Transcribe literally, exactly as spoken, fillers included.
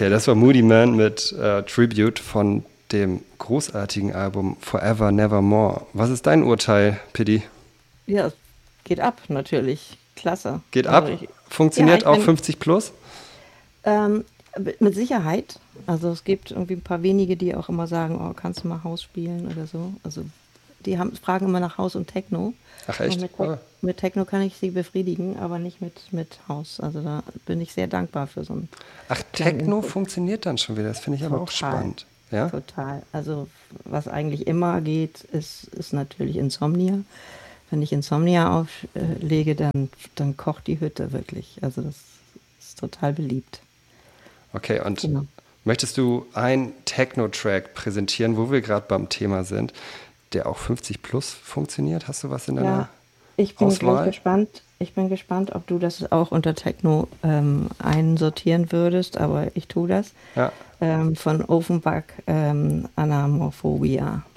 Okay, das war Moody Man mit äh, Tribute von dem großartigen Album Forever Nevermore. Was ist dein Urteil, Piddy? Ja, es geht ab, natürlich. Klasse. Geht Also ab? ich, ja, Funktioniert ich auch bin fünfzig plus? ähm, mit Sicherheit. Also es gibt irgendwie ein paar wenige, die auch immer sagen, oh, kannst du mal Haus spielen oder so. Also die haben, fragen immer nach Haus und Techno. Ach Und echt? mit, Tech- Ah. mit Techno kann ich sie befriedigen, aber nicht mit, mit Haus. Also da bin ich sehr dankbar für so einen Ach, kleinen Techno Input. funktioniert dann schon wieder. Das finde ich aber auch Total, spannend. Ja? total. Also was eigentlich immer geht, ist, ist natürlich Insomnia. Wenn ich Insomnia auflege, dann, dann kocht die Hütte wirklich. Also das ist total beliebt. Okay, und Genau. möchtest du einen Techno-Track präsentieren, wo wir gerade beim Thema sind, der auch fünfzig plus funktioniert? Hast du was in Ja, deiner ich bin gleich Auswahl? gespannt. Ich bin gespannt, ob du das auch unter Techno ähm, einsortieren würdest, aber ich tue das. Ja. Ähm, von Offenbach, ähm, Anamorphobia.